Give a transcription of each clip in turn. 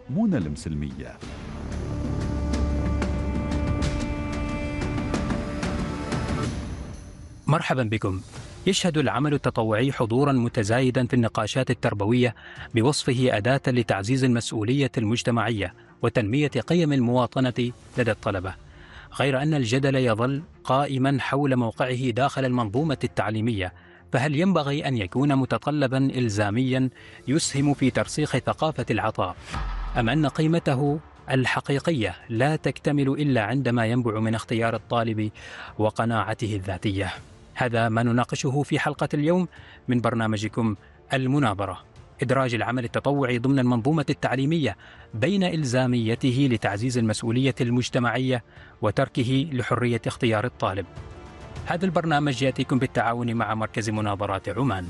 منى المسلمية. مرحبا بكم. يشهد العمل التطوعي حضورا متزايدا في النقاشات التربوية بوصفه أداة لتعزيز المسؤولية المجتمعية وتنمية قيم المواطنة لدى الطلبة، غير أن الجدل يظل قائما حول موقعه داخل المنظومة التعليمية. فهل ينبغي أن يكون متطلبا إلزاميا يسهم في ترسيخ ثقافة العطاء، أم أن قيمته الحقيقية لا تكتمل إلا عندما ينبع من اختيار الطالب وقناعته الذاتية؟ هذا ما نناقشه في حلقة اليوم من برنامجكم المناظرة: إدراج العمل التطوعي ضمن المنظومة التعليمية بين إلزاميته لتعزيز المسؤولية المجتمعية وتركه لحرية اختيار الطالب. هذا البرنامج يأتيكم بالتعاون مع مركز مناظرات عمان.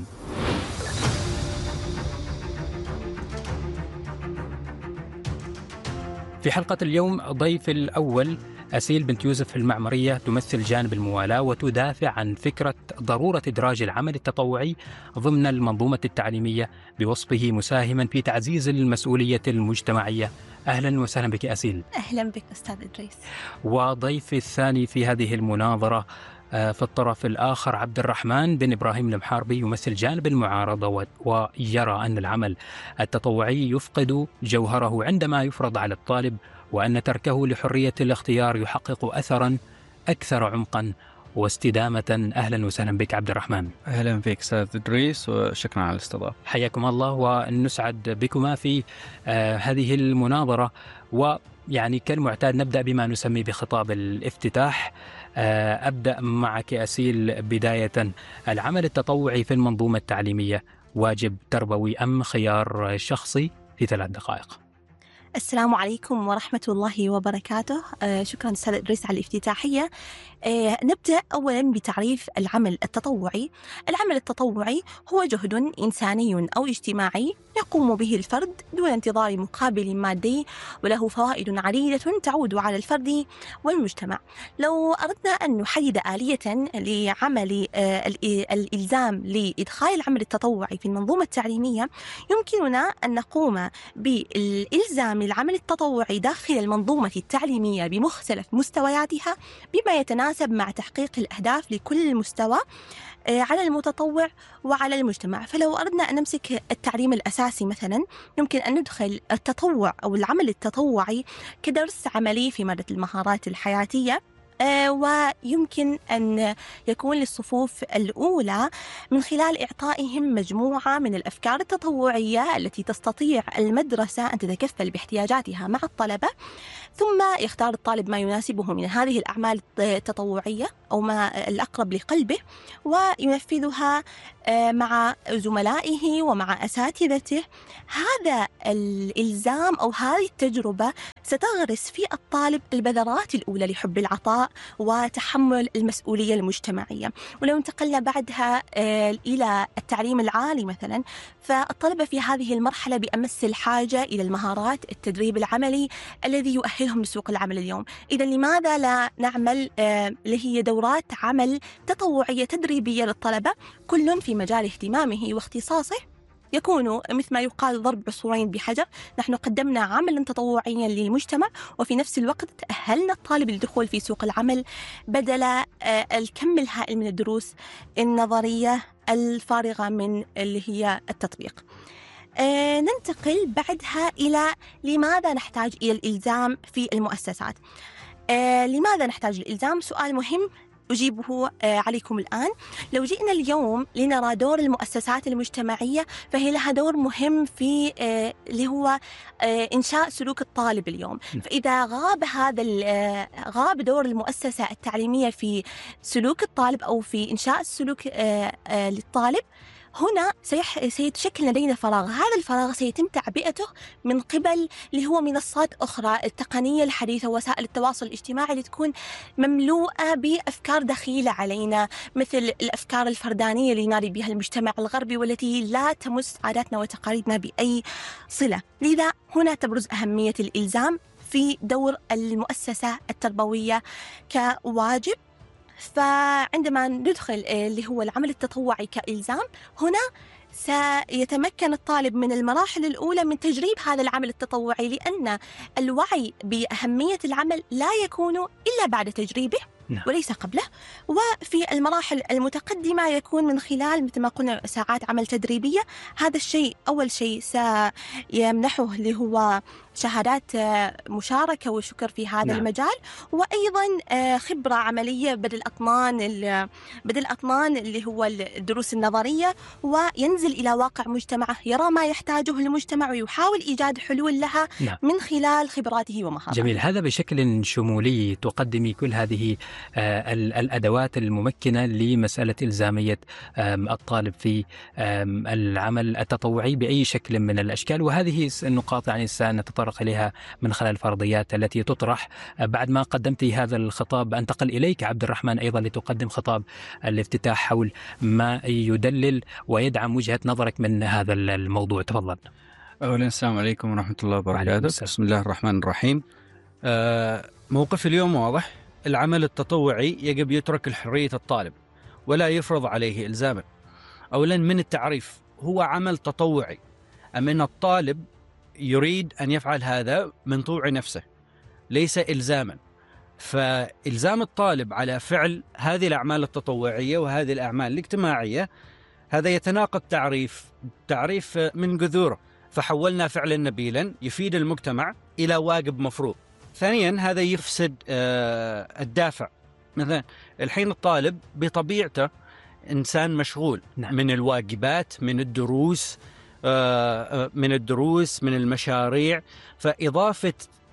في حلقة اليوم ضيف الأول أسيل بنت يوسف المعمرية، تمثل جانب الموالاة وتدافع عن فكرة ضرورة إدراج العمل التطوعي ضمن المنظومة التعليمية بوصفه مساهما في تعزيز المسؤولية المجتمعية. أهلا وسهلا بك أسيل. أهلا بك أستاذ إدريس. وضيف الثاني في هذه المناظرة في الطرف الآخر عبد الرحمن بن إبراهيم المحاربي، يمثل جانب المعارضة ويرى أن العمل التطوعي يفقد جوهره عندما يفرض على الطالب، وأن تركه لحرية الاختيار يحقق أثرا أكثر عمقا واستدامة. أهلا وسهلا بك عبد الرحمن. أهلا بك أستاذ إدريس، وشكرا على الاستضافة. حياكم الله ونسعد بكما في هذه المناظرة. ويعني كالمعتاد نبدأ بما نسمي بخطاب الافتتاح. أبدأ معك أسيل بداية. العمل التطوعي في المنظومة التعليمية واجب تربوي أم خيار شخصي؟ في 3 دقائق. السلام عليكم ورحمة الله وبركاته. شكرا أستاذ إدريس على الافتتاحية. نبدأ أولا بتعريف العمل التطوعي. العمل التطوعي هو جهد إنساني أو اجتماعي يقوم به الفرد دون انتظار مقابل مادي، وله فوائد عديدة تعود على الفرد والمجتمع. لو أردنا أن نحدد آلية لعمل الإلزام لإدخال العمل التطوعي في المنظومة التعليمية، يمكننا أن نقوم بالإلزام العمل التطوعي داخل المنظومة التعليمية بمختلف مستوياتها بما يتناسب مع تحقيق الأهداف لكل مستوى على المتطوع وعلى المجتمع. فلو أردنا أن نمسك التعليم الأساسي مثلا، يمكن أن ندخل التطوع أو العمل التطوعي كدرس عملي في مادة المهارات الحياتية، ويمكن أن يكون للصفوف الأولى من خلال إعطائهم مجموعة من الأفكار التطوعية التي تستطيع المدرسة أن تتكفل باحتياجاتها مع الطلبة، ثم يختار الطالب ما يناسبه من هذه الأعمال التطوعية أو ما الأقرب لقلبه وينفذها مع زملائه ومع أساتذته. هذا الإلزام أو هذه التجربة ستغرس في الطالب البذرات الأولى لحب العطاء وتحمل المسؤولية المجتمعية. ولو انتقلنا بعدها إلى التعليم العالي مثلا، فالطلبة في هذه المرحلة بأمس الحاجة إلى المهارات التدريب العملي الذي يؤهلهم لسوق العمل اليوم. إذا لماذا لا نعمل اللي هي دورات عمل تطوعية تدريبية للطلبة كل في مجال اهتمامه واختصاصه، يكون مثل ما يقال ضرب عصفورين بحجر. نحن قدمنا عملا تطوعيا للمجتمع وفي نفس الوقت أهلنا الطالب للدخول في سوق العمل، بدل الكم الهائل من الدروس النظرية الفارغة من اللي هي التطبيق. ننتقل بعدها إلى لماذا نحتاج إلى الإلزام في المؤسسات. لماذا نحتاج الإلزام؟ سؤال مهم أجيبه عليكم الآن. لو جئنا اليوم لنرى دور المؤسسات المجتمعية، فهي لها دور مهم في اللي هو إنشاء سلوك الطالب اليوم. فإذا غاب دور المؤسسة التعليمية في سلوك الطالب أو في إنشاء السلوك للطالب، هنا سيتشكل لدينا فراغ. هذا الفراغ سيتم تعبئته من قبل اللي هو منصات أخرى، التقنية الحديثة ووسائل التواصل الاجتماعي اللي تكون مملوءة بأفكار دخيلة علينا، مثل الأفكار الفردانية اللي ينادي بها المجتمع الغربي والتي لا تمس عاداتنا وتقاليدنا بأي صلة. لذا هنا تبرز أهمية الإلزام في دور المؤسسة التربوية كواجب. فعندما ندخل اللي هو العمل التطوعي كإلزام، هنا سيتمكن الطالب من المراحل الأولى من تجريب هذا العمل التطوعي، لأن الوعي بأهمية العمل لا يكون إلا بعد تجريبه وليس قبله. وفي المراحل المتقدمة يكون من خلال مثل ما قلنا ساعات عمل تدريبية. هذا الشيء أول شيء سيمنحه اللي هو شهادات مشاركة وشكر في هذا المجال، وأيضا خبرة عملية بدل أطنان اللي هو الدروس النظرية، وينزل إلى واقع مجتمعه، يرى ما يحتاجه المجتمع ويحاول إيجاد حلول لها من خلال خبراته ومهاراته. جميل. هذا بشكل شمولي تقدمي كل هذه الأدوات الممكنة لمسألة إلزامية الطالب في العمل التطوعي بأي شكل من الأشكال، وهذه النقاط يعني سنتطرق إليها من خلال الفرضيات التي تطرح. بعد ما قدمت هذا الخطاب أنتقل إليك عبد الرحمن أيضا لتقدم خطاب الافتتاح حول ما يدلل ويدعم وجهة نظرك من هذا الموضوع. تفضل. أولا السلام عليكم ورحمة الله وبركاته. بسم الله الرحمن الرحيم. موقف اليوم واضح. العمل التطوعي يجب يترك الحرية الطالب ولا يفرض عليه إلزاما. أولا من التعريف، هو عمل تطوعي أم أن الطالب يريد أن يفعل هذا من طوع نفسه ليس إلزاما. فإلزام الطالب على فعل هذه الأعمال التطوعية وهذه الأعمال الاجتماعية هذا يتناقض تعريف من جذوره. فحولنا فعلا نبيلا يفيد المجتمع إلى واجب مفروض. ثانيا هذا يفسد الدافع. مثلا الحين الطالب بطبيعته إنسان مشغول من الواجبات، من الدروس، من المشاريع. فإضافة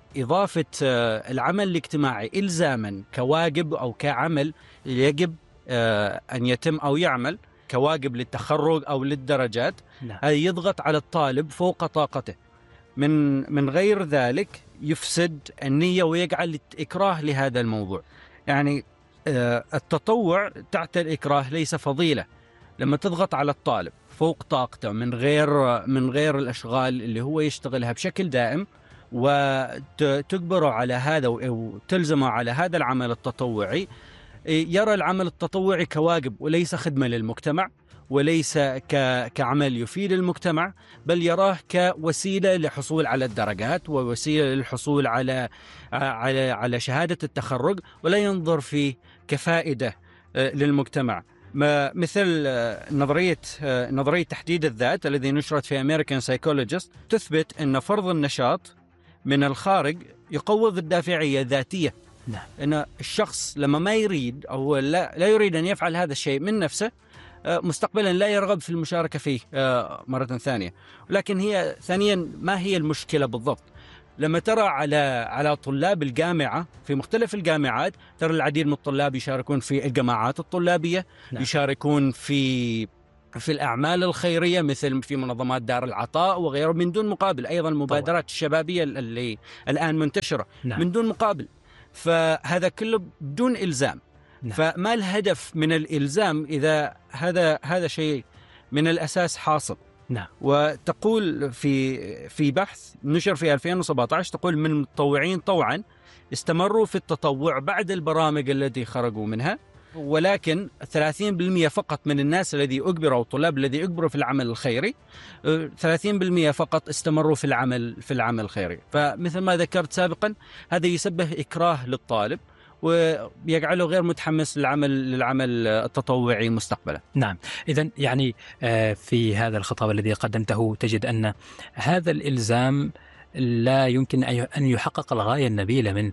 العمل الاجتماعي إلزاما كواجب أو كعمل يجب أن يتم أو يعمل كواجب للتخرج أو للدرجات، هذا يضغط على الطالب فوق طاقته. من غير ذلك يفسد النية ويجعل إكراه لهذا الموضوع. يعني التطوع تحت الإكراه ليس فضيلة. لما تضغط على الطالب فوق طاقته من غير الأشغال اللي هو يشتغلها بشكل دائم وتجبره على هذا وتلزمه على هذا العمل التطوعي، يرى العمل التطوعي كواجب وليس خدمة للمجتمع وليس كعمل يفيد المجتمع، بل يراه كوسيلة للحصول على الدرجات ووسيلة للحصول على شهادة التخرج، ولا ينظر فيه كفائدة للمجتمع. مثل نظرية تحديد الذات الذي نشرت في American Psychologist تثبت أن فرض النشاط من الخارج يقوض الدافعية الذاتية. أن الشخص لما ما يريد أو لا يريد أن يفعل هذا الشيء من نفسه مستقبلا لا يرغب في المشاركة فيه مرة ثانية. ولكن هي ثانيا ما هي المشكلة بالضبط؟ لما ترى على طلاب الجامعة في مختلف الجامعات، ترى العديد من الطلاب يشاركون في الجماعات الطلابية، يشاركون في الأعمال الخيرية مثل في منظمات دار العطاء وغيره من دون مقابل. أيضا المبادرات الشبابية اللي الآن منتشرة من دون مقابل. فهذا كله بدون إلزام. فما الهدف من الإلزام إذا هذا شيء من الأساس حاصل؟ وتقول في بحث نشر في 2017 تقول من المتطوعين طوعا استمروا في التطوع بعد البرامج التي خرجوا منها، ولكن 30% فقط من الناس الذي أجبروا الطلاب الذي أجبروا في العمل الخيري 30% فقط استمروا في العمل الخيري. فمثل ما ذكرت سابقا هذا يسبب إكراه للطالب ويجعله غير متحمس للعمل التطوعي مستقبلا. نعم. إذن يعني في هذا الخطاب الذي قدمته تجد أن هذا الإلزام لا يمكن أن يحقق الغاية النبيلة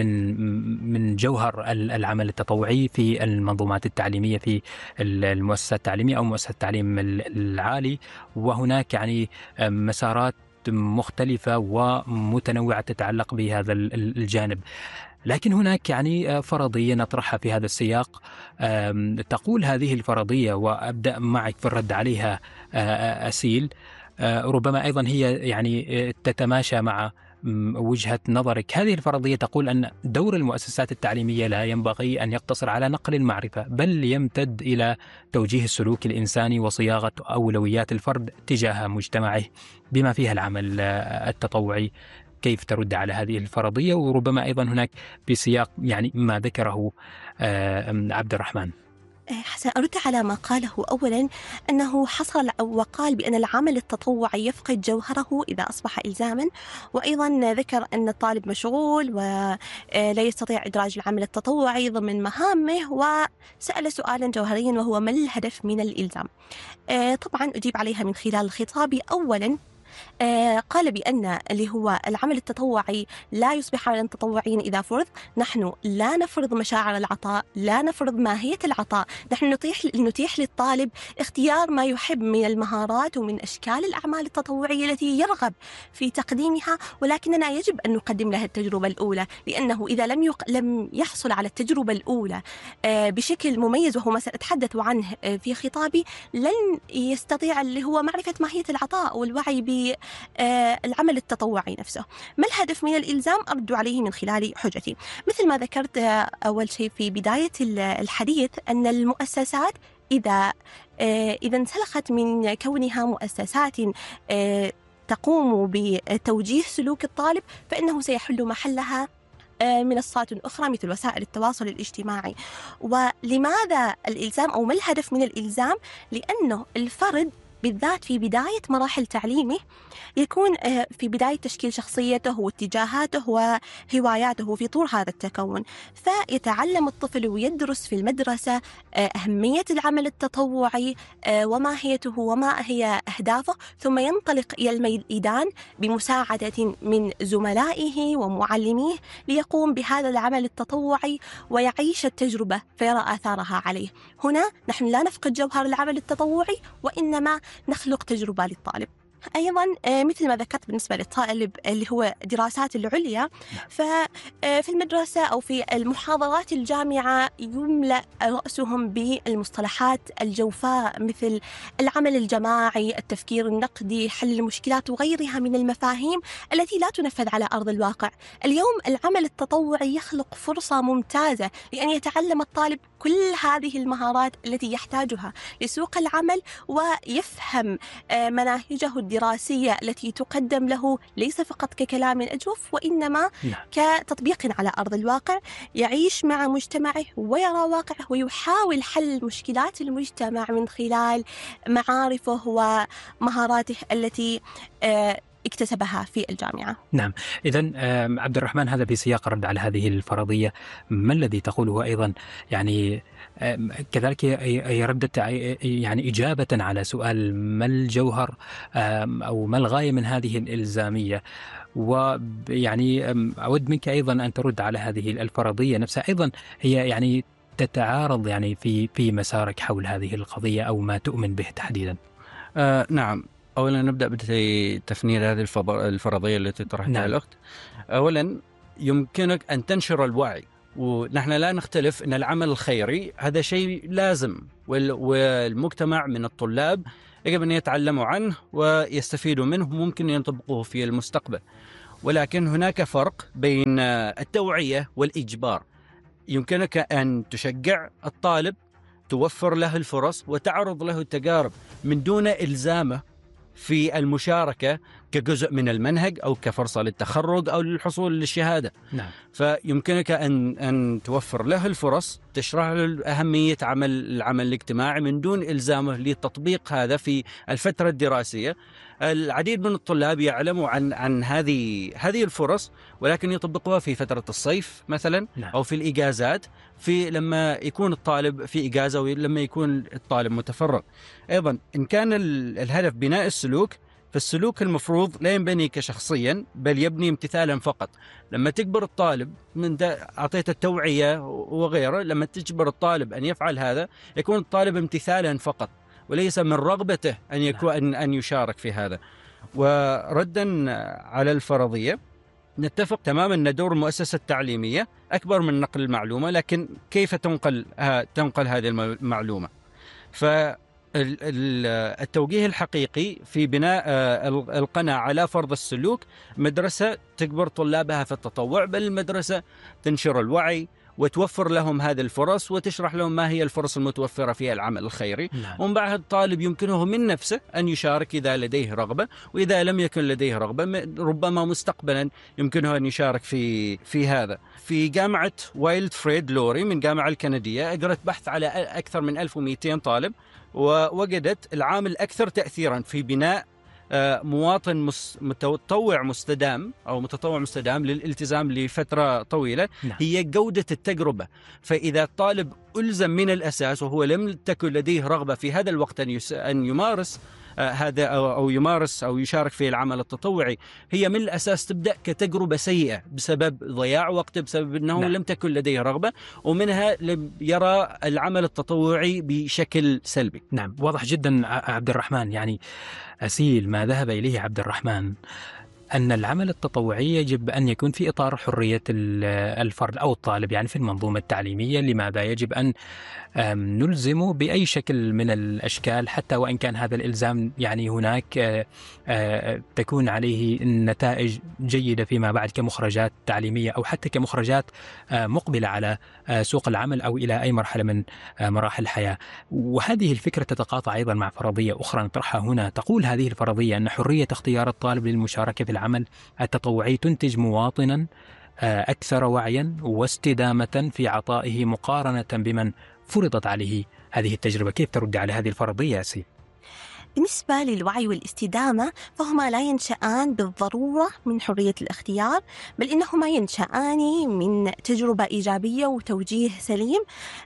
من جوهر العمل التطوعي في المنظومات التعليمية في المؤسسات التعليمية أو مؤسسات التعليم العالي. وهناك يعني مسارات مختلفة ومتنوعة تتعلق بهذا الجانب. لكن هناك يعني فرضية نطرحها في هذا السياق. تقول هذه الفرضية وأبدأ معك في الرد عليها أسيل، ربما أيضا هي يعني تتماشى مع وجهة نظرك. هذه الفرضية تقول أن دور المؤسسات التعليمية لا ينبغي أن يقتصر على نقل المعرفة، بل يمتد إلى توجيه السلوك الإنساني وصياغة أولويات الفرد تجاه مجتمعه بما فيها العمل التطوعي. كيف ترد على هذه الفرضية؟ وربما أيضا هناك بسياق يعني ما ذكره عبد الرحمن. حسن، أرد على ما قاله. أولا أنه حصل وقال بأن العمل التطوعي يفقد جوهره إذا أصبح إلزاما، وأيضا ذكر أن الطالب مشغول ولا يستطيع إدراج العمل التطوعي ضمن مهامه، وسأل سؤالا جوهريا وهو ما الهدف من الإلزام؟ طبعا أجيب عليها من خلال خطابي. أولا قال بأن اللي هو العمل التطوعي لا يصبح عملا تطوعيا إذا فرض. نحن لا نفرض مشاعر العطاء، لا نفرض ماهية العطاء، نحن نتيح للطالب اختيار ما يحب من المهارات ومن أشكال الأعمال التطوعية التي يرغب في تقديمها، ولكننا يجب أن نقدم له التجربة الأولى، لأنه إذا لم يحصل على التجربة الأولى بشكل مميز، وهو ما سأتحدث عنه في خطابي، لن يستطيع اللي هو معرفة ماهية العطاء والوعي بالعمل التطوعي نفسه. ما الهدف من الإلزام؟ أرد عليه من خلال حجتي. مثل ما ذكرت أول شيء في بداية الحديث، أن المؤسسات إذا انسلخت من كونها مؤسسات تقوم بتوجيه سلوك الطالب، فإنه سيحل محلها منصات أخرى مثل وسائل التواصل الاجتماعي. ولماذا الإلزام أو ما الهدف من الإلزام؟ لأنه الفرد بالذات في بداية مراحل تعليمه يكون في بداية تشكيل شخصيته واتجاهاته وهواياته في طور هذا التكون، فيتعلم الطفل ويدرس في المدرسة أهمية العمل التطوعي وماهيته وما هي أهدافه، ثم ينطلق إلى الميدان بمساعدة من زملائه ومعلميه ليقوم بهذا العمل التطوعي ويعيش التجربة فيرى آثارها عليه. هنا نحن لا نفقد جوهر العمل التطوعي، وإنما نخلق تجربة للطالب. أيضا مثل ما ذكرت بالنسبة للطالب اللي هو دراسات العليا، ففي المدرسة أو في المحاضرات الجامعة يملأ رأسهم بالمصطلحات الجوفاء مثل العمل الجماعي، التفكير النقدي، حل المشكلات وغيرها من المفاهيم التي لا تنفذ على أرض الواقع. اليوم العمل التطوعي يخلق فرصة ممتازة لأن يتعلم الطالب كل هذه المهارات التي يحتاجها لسوق العمل، ويفهم مناهجه الدراسية التي تقدم له ليس فقط ككلام أجوف، وإنما كتطبيق على أرض الواقع، يعيش مع مجتمعه ويرى واقعه ويحاول حل مشكلات المجتمع من خلال معارفه ومهاراته التي اكتسبها في الجامعة. نعم. إذن عبد الرحمن، هذا في سياق الرد على هذه الفرضية، ما الذي تقوله أيضا يعني كذلك أي ردت يعني إجابة على سؤال ما الجوهر أو ما الغاية من هذه الإلزامية؟ ويعني أود منك أيضا أن ترد على هذه الفرضية نفسها، أيضا هي يعني تتعارض يعني في مسارك حول هذه القضية أو ما تؤمن به تحديدا. نعم. أولا نبدأ بتفنير هذه الفرضية التي طرحتها الأخت. أولا يمكنك أن تنشر الوعي، ونحن لا نختلف أن العمل الخيري هذا شيء لازم، والمجتمع من الطلاب يجب أن يتعلموا عنه ويستفيدوا منه، ممكن ينطبقوه في المستقبل. ولكن هناك فرق بين التوعية والإجبار. يمكنك أن تشجع الطالب، توفر له الفرص وتعرض له التجارب من دون إلزامه في المشاركة كجزء من المنهج أو كفرصة للتخرج أو للحصول للشهادة. نعم. فيمكنك أن توفر له الفرص، تشرح له أهمية العمل الاجتماعي من دون إلزامه لتطبيق هذا في الفترة الدراسية. العديد من الطلاب يعلموا عن هذه الفرص، ولكن يطبقوها في فترة الصيف مثلا. نعم. أو في الإجازات، لما يكون الطالب في إجازة ولما يكون الطالب متفرغ. أيضا إن كان الهدف بناء السلوك، فالسلوك المفروض لا ينبني كشخصيا بل يبني امتثالا فقط. لما تجبر الطالب، من أعطيت التوعية وغيره، لما تجبر الطالب أن يفعل هذا، يكون الطالب امتثالا فقط وليس من رغبته أن يكون أن يشارك في هذا. وردا على الفرضية، نتفق تماما أن دور المؤسسة التعليمية أكبر من نقل المعلومة، لكن كيف تنقل هذه المعلومة؟ فالتوجيه الحقيقي في بناء القناعة على فرض السلوك، مدرسة تجبر طلابها في التطوع، بل المدرسة تنشر الوعي وتوفر لهم هذه الفرص وتشرح لهم ما هي الفرص المتوفرة في العمل الخيري. ومن بعد الطالب يمكنه من نفسه أن يشارك إذا لديه رغبة، وإذا لم يكن لديه رغبة ربما مستقبلا يمكنه أن يشارك في هذا. في جامعة وايلدفريد لوري من الجامعة الكندية أجرت بحث على أكثر من 1200 طالب، ووجدت العامل الأكثر تأثيرا في بناء مواطن متطوع مستدام أو متطوع مستدام للالتزام لفترة طويلة هي جودة التجربة. فإذا الطالب ألزم من الأساس وهو لم تكن لديه رغبة في هذا الوقت أن يمارس هذا أو يمارس أو يشارك في العمل التطوعي، هي من الأساس تبدأ كتجربة سيئة بسبب ضياع وقت، بسبب أنه لم تكن لديه رغبة، ومنها يرى العمل التطوعي بشكل سلبي. نعم، واضح جدا عبد الرحمن. يعني أسيل ما ذهب إليه عبد الرحمن أن العمل التطوعي يجب أن يكون في إطار حرية الفرد أو الطالب، يعني في المنظومة التعليمية. لماذا يجب أن نلزمه بأي شكل من الأشكال، حتى وإن كان هذا الإلزام يعني هناك تكون عليه نتائج جيدة فيما بعد كمخرجات تعليمية أو حتى كمخرجات مقبلة على سوق العمل أو إلى أي مرحلة من مراحل الحياة. وهذه الفكرة تتقاطع أيضا مع فرضية أخرى نطرحها هنا. تقول هذه الفرضية أن حرية اختيار الطالب للمشاركة في العمل التطوعي تنتج مواطنا أكثر وعيا واستدامة في عطائه مقارنة بمن فرضت عليه هذه التجربة. كيف ترد على هذه الفرضية يا سي؟ بالنسبة للوعي والاستدامة فهما لا ينشأان بالضرورة من حرية الاختيار، بل إنهما ينشأان من تجربة إيجابية وتوجيه سليم.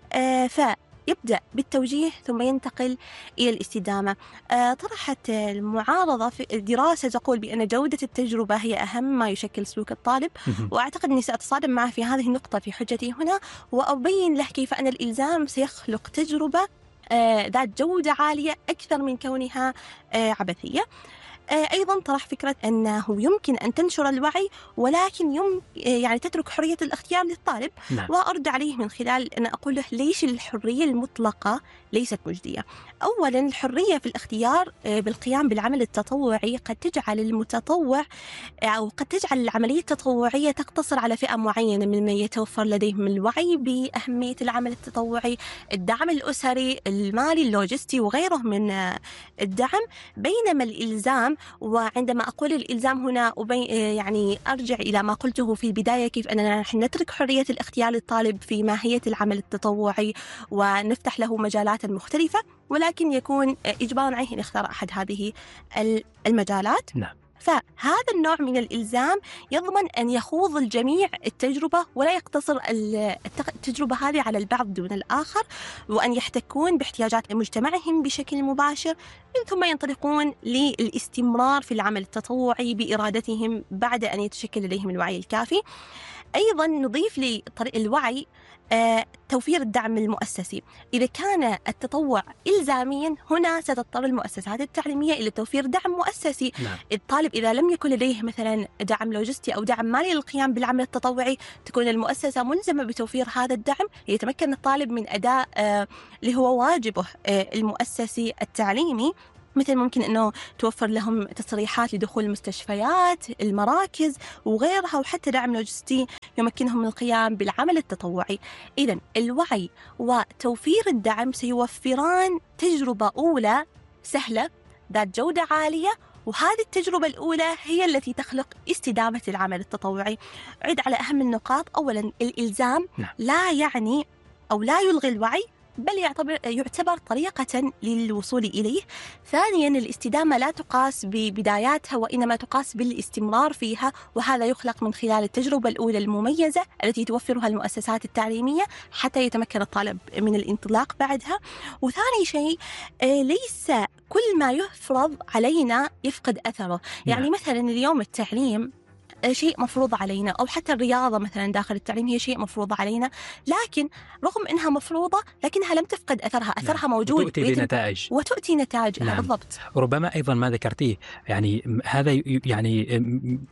يبدأ بالتوجيه ثم ينتقل إلى الاستدامة. طرحت المعارضة في دراسة تقول بأن جودة التجربة هي أهم ما يشكل سلوك الطالب، وأعتقد أني سأتصادم معه في هذه النقطة في حجتي هنا، وأبين له كيف أن الإلزام سيخلق تجربة ذات جودة عالية أكثر من كونها عبثية. أيضا طرح فكرة أنه يمكن أن تنشر الوعي ولكن يعني تترك حرية الاختيار للطالب. وأرد عليه من خلال أن أقول له ليش الحرية المطلقة ليست مجدية. أولا الحرية في الاختيار بالقيام بالعمل التطوعي قد تجعل المتطوع أو قد تجعل العملية التطوعية تقتصر على فئة معينة ممن يتوفر لديهم الوعي بأهمية العمل التطوعي، الدعم الأسري، المالي، اللوجستي وغيره من الدعم. بينما الإلزام، وعندما أقول الإلزام هنا يعني أرجع إلى ما قلته في البداية، كيف أننا نحن نترك حرية الاختيار للطالب في ماهية العمل التطوعي ونفتح له مجالات مختلفة، ولكن يكون إجبارا عليه أن يختار أحد هذه المجالات. فهذا النوع من الإلزام يضمن أن يخوض الجميع التجربة ولا يقتصر التجربة هذه على البعض دون الآخر، وأن يحتكون باحتياجات مجتمعهم بشكل مباشر، من ثم ينطلقون للاستمرار في العمل التطوعي بإرادتهم بعد أن يتشكل لديهم الوعي الكافي. أيضا نضيف لطريق الوعي توفير الدعم المؤسسي. إذا كان التطوع إلزاميا، هنا ستضطر المؤسسات التعليمية إلى توفير دعم مؤسسي. الطالب إذا لم يكن لديه مثلا دعم لوجستي أو دعم مالي للقيام بالعمل التطوعي، تكون المؤسسة ملزمة بتوفير هذا الدعم ليتمكن الطالب من أداء اللي هو واجبه المؤسسي التعليمي، مثل ممكن أنه توفر لهم تصريحات لدخول المستشفيات، المراكز وغيرها، وحتى دعم لوجستي يمكنهم من القيام بالعمل التطوعي. إذن الوعي وتوفير الدعم سيوفران تجربة أولى سهلة ذات جودة عالية، وهذه التجربة الأولى هي التي تخلق استدامة العمل التطوعي. عد على أهم النقاط. أولا الإلزام لا يعني أو لا يلغي الوعي، بل يعتبر طريقة للوصول إليه. ثانياً الاستدامة لا تقاس ببداياتها، وإنما تقاس بالاستمرار فيها، وهذا يخلق من خلال التجربة الأولى المميزة التي توفرها المؤسسات التعليمية حتى يتمكن الطالب من الانطلاق بعدها. وثاني شيء، ليس كل ما يفرض علينا يفقد أثره. يعني مثلاً اليوم التعليم شيء مفروض علينا، أو حتى الرياضة مثلا داخل التعليم هي شيء مفروض علينا، لكن رغم أنها مفروضة لكنها لم تفقد أثرها موجود، وتؤتي نتائج. بالضبط. ربما أيضا ما ذكرتيه، يعني هذا يعني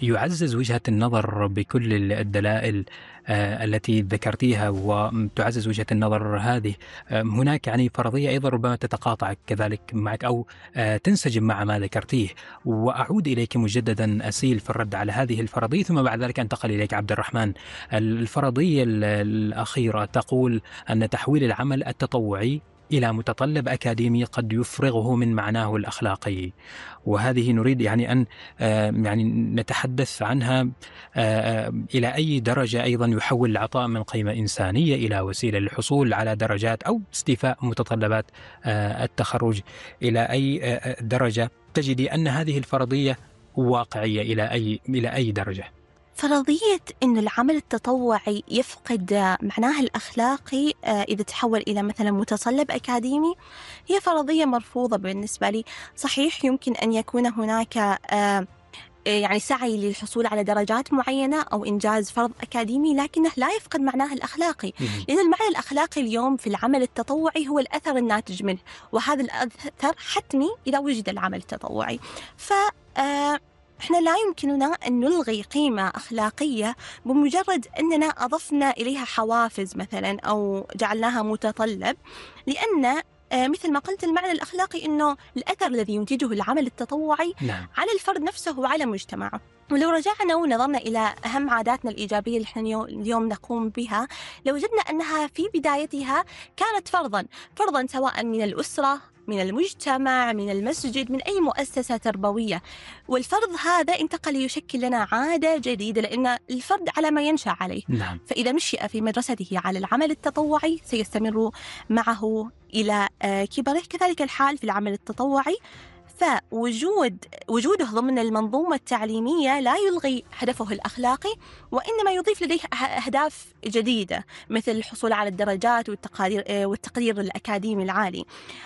يعزز وجهة النظر بكل الدلائل التي ذكرتيها وتعزز وجهة النظر هذه. هناك يعني فرضية أيضا ربما تتقاطع كذلك معك أو تنسجم مع ما ذكرتيه، وأعود إليك مجددا أسيل في الرد على هذه الفرضية، ثم بعد ذلك أنتقل إليك عبد الرحمن. الفرضية الأخيرة تقول أن تحويل العمل التطوعي إلى متطلب أكاديمي قد يفرغه من معناه الأخلاقي، وهذه نريد يعني أن يعني نتحدث عنها إلى أي درجة أيضا يحول العطاء من قيمة إنسانية إلى وسيلة للحصول على درجات أو استيفاء متطلبات التخرج. إلى أي درجة تجدي أن هذه الفرضية واقعية؟ إلى أي درجة؟ فرضية أن العمل التطوعي يفقد معناه الأخلاقي إذا تحول إلى مثلا متطلب أكاديمي هي فرضية مرفوضة بالنسبة لي. صحيح يمكن أن يكون هناك يعني سعي للحصول على درجات معينة أو إنجاز فرض أكاديمي، لكنه لا يفقد معناه الأخلاقي، لأن المعنى الأخلاقي اليوم في العمل التطوعي هو الأثر الناتج منه، وهذا الأثر حتمي إذا وجد العمل التطوعي. إحنا لا يمكننا أن نلغي قيمة أخلاقية بمجرد أننا أضفنا إليها حوافز مثلا أو جعلناها متطلب، لأن مثل ما قلت المعنى الأخلاقي أنه الأثر الذي ينتجه العمل التطوعي على الفرد نفسه وعلى مجتمعه. ولو رجعنا ونظرنا إلى أهم عاداتنا الإيجابية اللي احنا اليوم نقوم بها، لوجدنا أنها في بدايتها كانت فرضا سواء من الأسرة، من المجتمع، من المسجد، من أي مؤسسة تربوية، والفرض هذا انتقل ليشكل لنا عادة جديدة، لأن الفرد على ما ينشأ عليه. فإذا نشأ في مدرسته على العمل التطوعي سيستمر معه إلى كبره. كذلك الحال في العمل التطوعي، فوجوده ضمن المنظومة التعليمية لا يلغي هدفه الأخلاقي، وإنما يضيف لديه أهداف جديدة مثل الحصول على الدرجات والتقدير الأكاديمي العالي.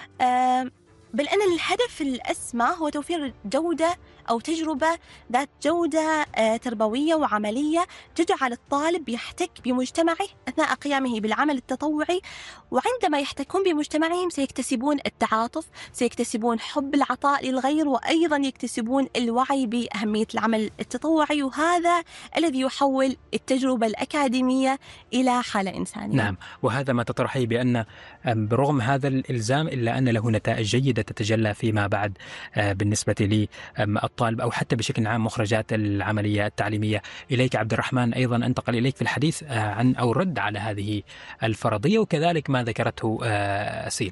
بل أن الهدف الأسمى هو توفير جودة أو تجربة ذات جودة تربوية وعملية تجعل الطالب يحتك بمجتمعه أثناء قيامه بالعمل التطوعي، وعندما يحتكون بمجتمعهم سيكتسبون التعاطف، سيكتسبون حب العطاء للغير، وأيضا يكتسبون الوعي بأهمية العمل التطوعي، وهذا الذي يحول التجربة الأكاديمية إلى حالة إنسانية. نعم، وهذا ما تطرحيه بأن برغم هذا الإلزام إلا أن له نتائج جيدة تتجلى فيما بعد بالنسبة للطالب أو حتى بشكل عام مخرجات العملية التعليمية. إليك عبد الرحمن، أيضا أنتقل إليك في الحديث عن أو رد على هذه الفرضية وكذلك ما ذكرته أسيل.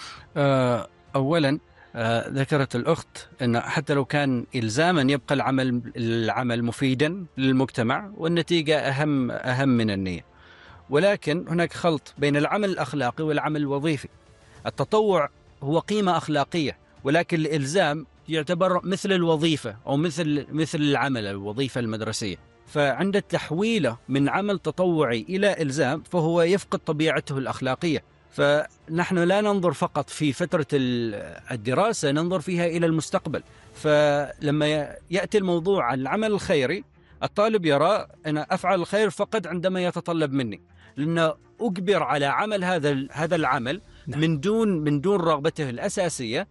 أولا ذكرت الأخت أن حتى لو كان إلزاما يبقى العمل مفيدا للمجتمع، والنتيجة أهم من النية. ولكن هناك خلط بين العمل الأخلاقي والعمل الوظيفي. التطوع هو قيمة أخلاقية، ولكن الإلزام يعتبر مثل الوظيفة أو مثل العمل الوظيفة المدرسية. فعند التحويل من عمل تطوعي إلى إلزام فهو يفقد طبيعته الأخلاقية. فنحن لا ننظر فقط في فترة الدراسة، ننظر فيها إلى المستقبل. فلما يأتي الموضوع عن العمل الخيري، الطالب يرى أن أفعل الخير فقط عندما يتطلب مني، لأنه أجبر على عمل هذا العمل من دون رغبته الأساسية،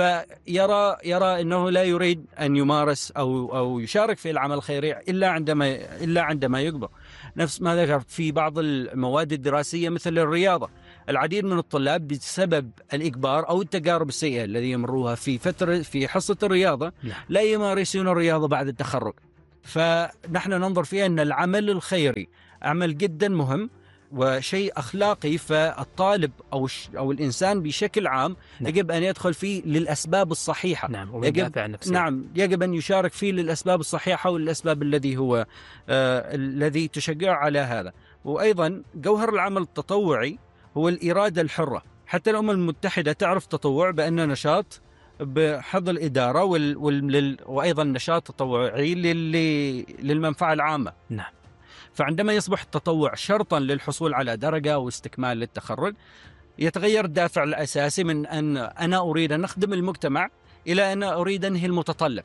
فيرى أنه لا يريد أن يمارس أو يشارك في العمل الخيري إلا عندما يكبر. نفس ما ذكر في بعض المواد الدراسية مثل الرياضة، العديد من الطلاب بسبب الإجبار أو التجارب السيئة الذي يمروها في حصة الرياضة لا يمارسون الرياضة بعد التخرج. فنحن ننظر فيها أن العمل الخيري عمل جدا مهم وشيء أخلاقي، فالطالب أو الإنسان بشكل عام يجب أن يدخل فيه للأسباب الصحيحة. يجب أن يشارك فيه للأسباب الصحيحة والأسباب الذي تشجع على هذا. وأيضا جوهر العمل التطوعي هو الإرادة الحرة. حتى الأمم المتحدة تعرف التطوع بأنه نشاط بحظ الإدارة وأيضا نشاط تطوعي للمنفعة العامة. نعم. فعندما يصبح التطوع شرطا للحصول على درجة واستكمال للتخرج، يتغير الدافع الأساسي من أن أنا أريد أن أخدم المجتمع إلى أن أريد أنهي المتطلب.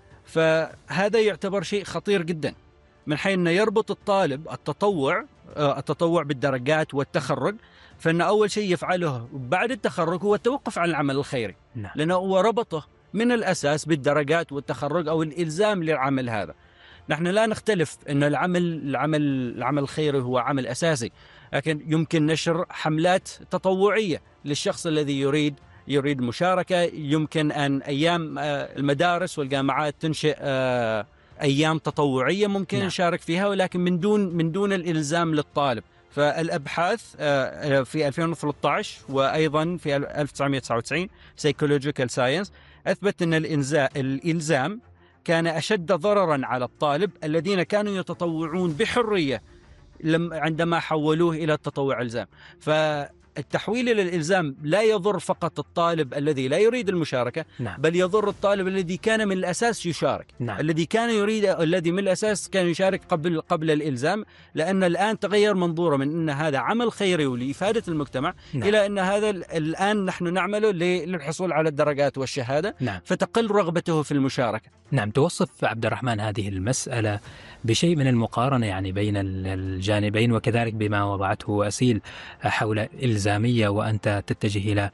فهذا يعتبر شيء خطير جدا، من حيث أن يربط الطالب التطوع بالدرجات والتخرج. فإن أول شيء يفعله بعد التخرج هو التوقف عن العمل الخيري، لأنه هو ربطه من الأساس بالدرجات والتخرج أو الإلزام للعمل هذا. نحن لا نختلف أن العمل الخيري هو عمل أساسي، لكن يمكن نشر حملات تطوعية للشخص الذي يريد مشاركة. يمكن أن أيام المدارس والجامعات تنشئ أيام تطوعية ممكن نشارك فيها، ولكن من دون الإلزام للطالب. فالأبحاث في 2013 وأيضا في 1999 Psychological Science أثبت أن الإلزام كان أشد ضررا على الطالب الذين كانوا يتطوعون بحرية عندما حولوه إلى التطوع إلزام. فالتحويل إلى الإلزام لا يضر فقط الطالب الذي لا يريد المشاركة، بل يضر الطالب الذي كان من الأساس يشارك، الذي من الأساس كان يشارك قبل الإلزام، لأن الآن تغير منظوره من أن هذا عمل خيري ولإفادة المجتمع إلى أن هذا الآن نحن نعمله للحصول على الدرجات والشهادة. فتقل رغبته في المشاركة. توصف عبد الرحمن هذه المسألة بشيء من المقارنة يعني بين الجانبين، وكذلك بما وضعته أسيل حول إلزامية، وأنت تتجه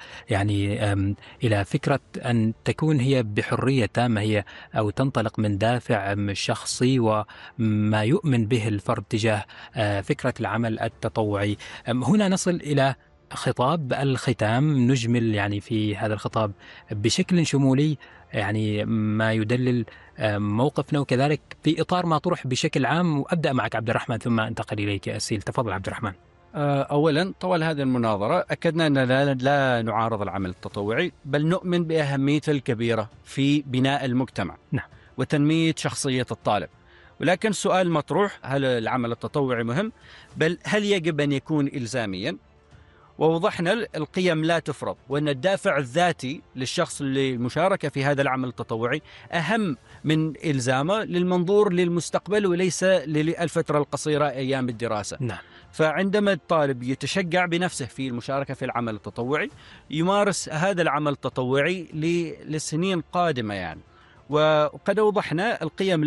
إلى فكرة أن تكون هي بحرية تامة، هي أو تنطلق من دافع شخصي وما يؤمن به الفرد تجاه فكرة العمل التطوعي. هنا نصل إلى خطاب الختام، نجمل في هذا الخطاب بشكل شمولي ما يدلل موقفنا، وكذلك في إطار ما طرح بشكل عام. وأبدأ معك عبد الرحمن ثم أنتقل إليك أسيل. تفضل عبد الرحمن. أولا، طوال هذه المناظرة أكدنا أن لا نعارض العمل التطوعي، بل نؤمن بأهميته الكبيرة في بناء المجتمع وتنمية شخصية الطالب. ولكن السؤال مطروح: هل العمل التطوعي مهم؟ بل هل يجب أن يكون إلزاميا؟ ووضحنا القيم لا تفرض، وأن الدافع الذاتي للشخص للمشاركة في هذا العمل التطوعي أهم من إلزامه للمنظور للمستقبل وليس للفترة القصيرة أيام الدراسة. فعندما الطالب يتشجع بنفسه في المشاركة في العمل التطوعي، يمارس هذا العمل التطوعي للسنين القادمة وقد وضحنا القيم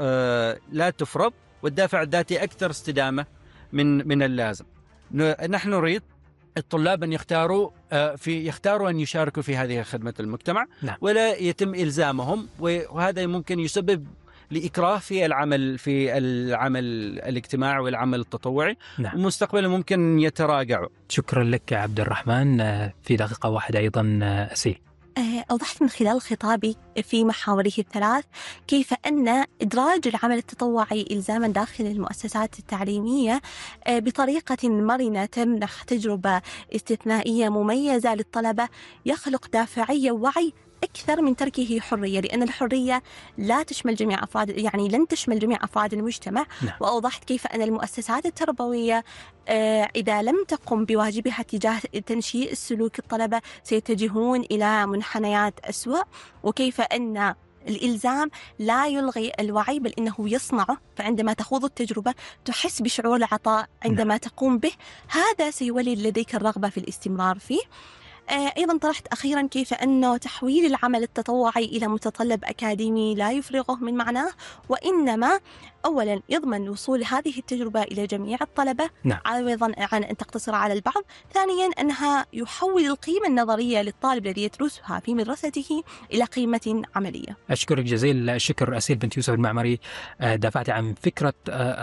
لا تفرض، والدافع الذاتي أكثر استدامة من اللازم. نحن نريد الطلاب أن يختاروا أن يشاركوا في هذه خدمة المجتمع، ولا يتم إلزامهم، وهذا ممكن يسبب لإكراه في العمل الاجتماعي والعمل التطوعي، ومستقبلا ممكن يتراجعوا. شكرا لك عبد الرحمن. في دقيقة واحدة أيضا أسيل. أوضحت من خلال خطابي في محاوره الثلاث كيف أن إدراج العمل التطوعي إلزاما داخل المؤسسات التعليمية بطريقة مرنة تمنح تجربة استثنائية مميزة للطلبة يخلق دافعية ووعي أكثر من تركه حرية، لأن الحرية لا تشمل جميع أفراد، لن تشمل جميع أفراد المجتمع. وأوضحت كيف أن المؤسسات التربوية إذا لم تقم بواجبها تجاه تنشيء السلوك الطلبة سيتجهون إلى منحنيات أسوأ، وكيف أن الإلزام لا يلغي الوعي بل إنه يصنعه. فعندما تخوض التجربة تحس بشعور العطاء عندما تقوم به، هذا سيولد لديك الرغبة في الاستمرار فيه. أيضا طرحت أخيرا كيف أنه تحويل العمل التطوعي إلى متطلب أكاديمي لا يفرغه من معناه، وإنما أولا يضمن وصول هذه التجربة إلى جميع الطلبة عوضا عن أن تقتصر على البعض. ثانيا أنها يحول القيمة النظرية للطالب الذي يدرسها في مدرسته إلى قيمة عملية. أشكرك جزيل الشكر أسيل بنت يوسف المعمري. دافعت عن فكرة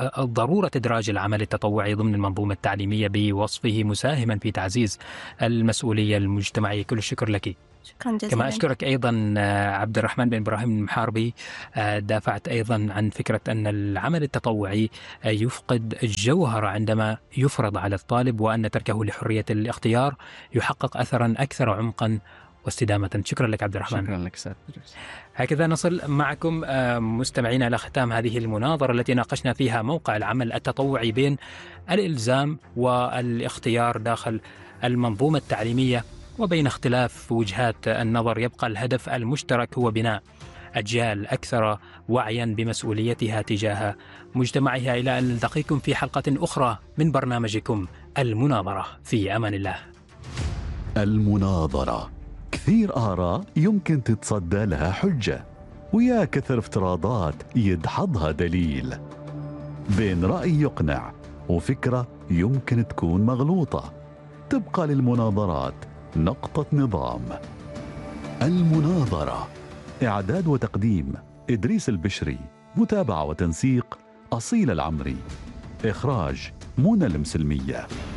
ضرورة إدراج العمل التطوعي ضمن المنظومة التعليمية بوصفه مساهما في تعزيز المسؤولية المجتمعية. كل الشكر لك. شكرا جزيلا. كما أشكرك أيضا عبد الرحمن بن إبراهيم المحاربي. دافعت أيضا عن فكرة أن العمل التطوعي يفقد الجوهر عندما يفرض على الطالب، وأن تركه لحرية الاختيار يحقق أثرا أكثر عمقا واستدامة. شكرا لك عبد الرحمن. شكرا لك سيد. هكذا نصل معكم مستمعينا إلى ختام هذه المناظرة التي ناقشنا فيها موقع العمل التطوعي بين الإلزام والاختيار داخل المنظومة التعليمية، وبين اختلاف وجهات النظر يبقى الهدف المشترك هو بناء أجيال أكثر وعيا بمسؤوليتها تجاه مجتمعها. إلى أن نلتقيكم في حلقة أخرى من برنامجكم المناظرة. في أمان الله. المناظرة، كثير آراء يمكن تتصدى لها حجة، ويا كثر افتراضات يدحضها دليل، بين رأي يقنع وفكرة يمكن تكون مغلوطة. تبقى للمناظرات نقطة نظام. المناظرة، إعداد وتقديم إدريس البشري، متابعة وتنسيق أصيل العمري. إخراج منى المسلمية.